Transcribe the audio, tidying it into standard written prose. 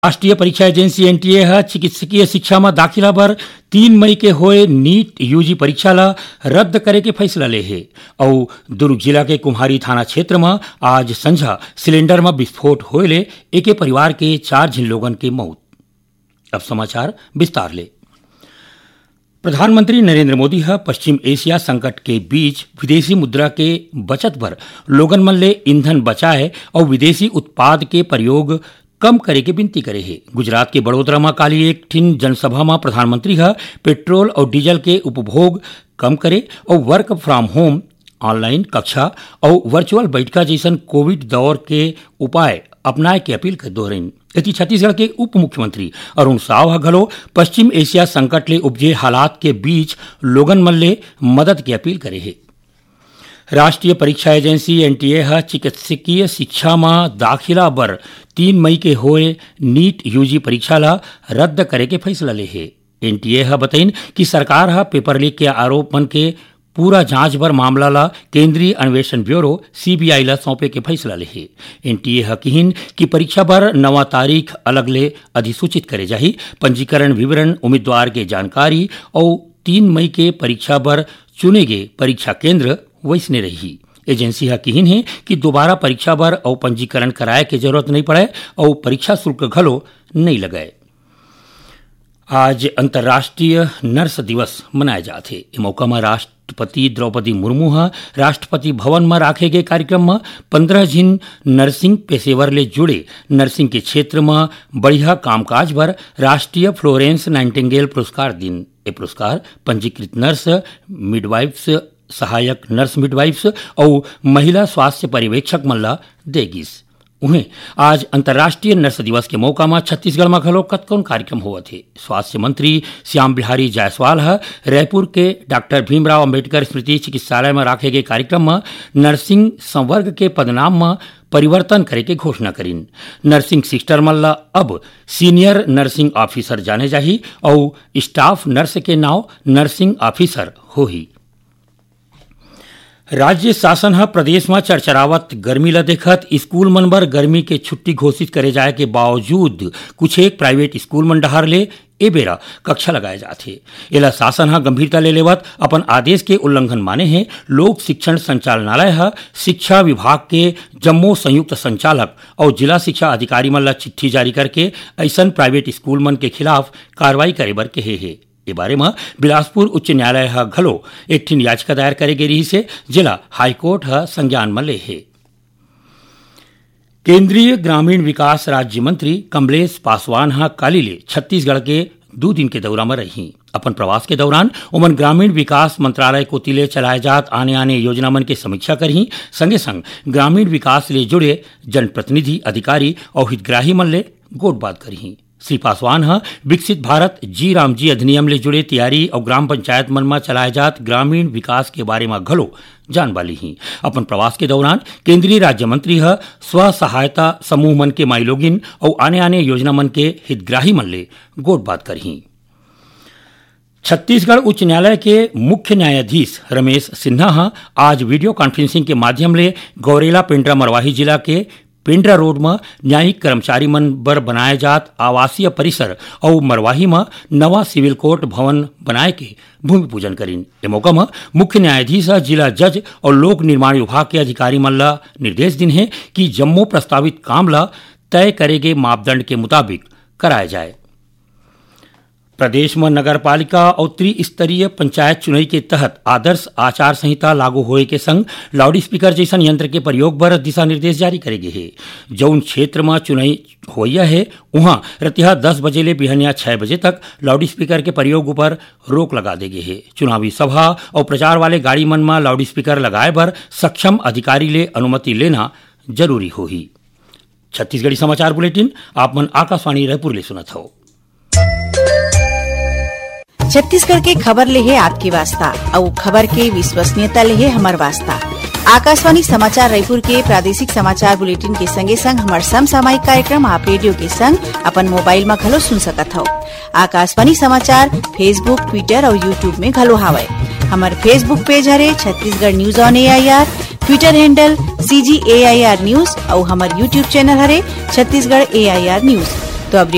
राष्ट्रीय परीक्षा agency NTA ह चिकित्सकीय शिक्षा में दाखिला बर 3 मई के होए नीट यूजी परीक्षा ला रद्द करे के फैसला ले है और दुर्ग जिला के कुम्हारी थाना क्षेत्र में आज संझा सिलेंडर में विस्फोट होए एके परिवार के 4 झिन लोगन के मौत। अब समाचार विस्तार ले। प्रधानमंत्री नरेंद्र मोदी है पश्चिम एशिया संकट के बीच विदेशी मुद्रा के बचत पर लोगन मन ले ईंधन बचाए और विदेशी उत्पाद के प्रयोग कम करे के विनती करे है। गुजरात के बड़ोदरा में काली एक ठिन जनसभा में प्रधानमंत्री है पेट्रोल और डीजल के उपभोग कम करे और वर्क फ्रॉम होम, ऑनलाइन कक्षा और वर्चुअल बैठका जैसन कोविड दौर के उपाय अपनाए के अपील कर दोहराइन। इति छत्तीसगढ़ के उप मुख्यमंत्री अरुण साव घलो पश्चिम एशिया संकट ले उपजे हालात के बीच लोगन मन ले मदद की अपील करे है। राष्ट्रीय परीक्षा एजेंसी एनटीए है चिकित्सकीय शिक्षा में दाखिला बर 3 मई के होए नीट यूजी परीक्षा ला रद्द करे के फैसला ले है। एनटीए है बताइन कि सरकार है पेपर लीक के आरोप मन के पूरा जांच बर मामला ला केंद्रीय अन्वेषण ब्यूरो सीबीआई ला सौंपे के फैसला ले है। एनटीए है कहिन कि परीक्षा बर नवा तारीख अलग ले अधिसूचित करे जाही। पंजीकरण विवरण, उम्मीदवार के जानकारी और 3 मई के परीक्षा बर चुने गए परीक्षा केंद्र वैसने रही। एजेंसी है कहिन है कि दोबारा परीक्षा बर और पंजीकरण कराए के जरूरत नहीं पड़े और परीक्षा शुल्क घलो नहीं लगाए। आज अंतर्राष्ट्रीय नर्स दिवस मनाया जाते। इस मौका में राष्ट्रपति द्रौपदी मुर्मू राष्ट्रपति भवन में राखे गए कार्यक्रम में 15 झिन नर्सिंग पेशेवर ले जुड़े नर्सिंग के क्षेत्र में बढ़िया कामकाज पर राष्ट्रीय फ्लोरेंस नाइटिंगेल पुरस्कार दिन। ये पुरस्कार पंजीकृत नर्स, मिडवाइफ्स, सहायक नर्स मिडवाइफ्स और महिला स्वास्थ्य पर्यवेक्षक मन ला देगिस। उन्हें आज अंतर्राष्ट्रीय नर्स दिवस के मौका में छत्तीसगढ़ में घलो कतकोन कार्यक्रम हुआ थे। स्वास्थ्य मंत्री श्याम बिहारी जायसवाल है रायपुर के डॉक्टर भीमराव अंबेडकर स्मृति चिकित्सालय में राखे गए कार्यक्रम में नर्सिंग संवर्ग के पदनाम में परिवर्तन करे के घोषणा करीन। नर्सिंग सिस्टर मन ला अब सीनियर नर्सिंग ऑफिसर जाने जाही और स्टाफ नर्स के नाव नर्सिंग ऑफिसर होही। राज्य शासन है प्रदेश में चरचरावत गर्मी ला देखत स्कूल मन बर गर्मी के छुट्टी घोषित करे जाए के बावजूद कुछ एक प्राइवेट स्कूल मन डहार ले ए बेरा कक्षा लगाए जाते। एला शासन है गंभीरता ले लेवत अपन आदेश के उल्लंघन माने हैं। लोक शिक्षण संचालनालय है शिक्षा विभाग के जम्मू संयुक्त संचालक और जिला शिक्षा अधिकारी मन ला चिट्ठी जारी करके ऐसन प्राइवेट स्कूल मन के खिलाफ कार्रवाई करे बर कहे है। इस बारे में बिलासपुर उच्च न्यायालय है घलो एक ठिन याचिका दायर करे गई रही से जिला हाईकोर्ट है संज्ञान में ले है। केंद्रीय ग्रामीण विकास राज्य मंत्री कमलेश पासवान है काली ले छत्तीसगढ़ के 2 दिन के दौरा में रही। अपन प्रवास के दौरान उमन ग्रामीण विकास मंत्रालय को तिले चलाए जात आने योजना मन के समीक्षा करही। संगे संग ग्रामीण विकास ले जुड़े जनप्रतिनिधि, अधिकारी और हितग्राही मन ले गोटबात करही। श्री पासवान है विकसित भारत जी राम जी अधिनियम ले जुड़े तैयारी और ग्राम पंचायत मन में चलाए जात ग्रामीण विकास के बारे में घलो जान वाली ही। अपन प्रवास के दौरान केंद्रीय राज्य मंत्री है स्व सहायता समूह मन के माई लोगिन और आने योजना मन के हितग्राही मन ले गोटबात करही। छत्तीसगढ़ उच्च न्यायालय के मुख्य न्यायाधीश रमेश सिन्हा आज वीडियो कॉन्फ्रेंसिंग के माध्यम ले गौरेला पेंड्रा मरवाही जिला के पेंड्रा रोड में न्यायिक कर्मचारी मन बर बनाए जात आवासीय परिसर और मरवाही में नवा सिविल कोर्ट भवन बनाए के भूमि पूजन करीन। ए मौका में मुख्य न्यायाधीश जिला जज और लोक निर्माण विभाग के अधिकारी मन ला निर्देश दिन है कि जम्मू प्रस्तावित काम ला तय करे गए मापदंड के मुताबिक कराया जाए। प्रदेश में नगर पालिका और त्रिस्तरीय पंचायत चुनाव के तहत आदर्श आचार संहिता लागू होए के संग लाउड स्पीकर जैसन यंत्र के प्रयोग पर दिशा निर्देश जारी करे गए है। जौन क्षेत्र में चुनाव होइया है वहां रतिहा 10 बजे ले बिहनिया 6 बजे तक लाउड स्पीकर के प्रयोग पर रोक लगा दे गए है। चुनावी सभा और प्रचार वाले गाड़ी मन में लाउड स्पीकर लगाए पर सक्षम अधिकारी ले अनुमति लेना जरूरी होही। छत्तीसगढ़ी समाचार बुलेटिन आप मन आकाशवाणी रायपुर ले सुनत हो। छत्तीसगढ़ के खबर ले है आपके वास्ता और खबर के विश्वसनीयता ले है हमार वास्ता। आकाशवाणी समाचार रायपुर के प्रादेशिक समाचार बुलेटिन के संगे संग हमार समसामयिक कार्यक्रम आप रेडियो के संग अपन मोबाइल में घलो सुन सकत हो। आकाशवाणी समाचार फेसबुक, ट्विटर और यूट्यूब में घलो हावय। हमार फेसबुक पेज हरे Chhattisgarh news on AIR, Twitter handle CGAIR news और हमार यूट्यूब चैनल हरे छत्तीसगढ़ AIR न्यूज। तो अब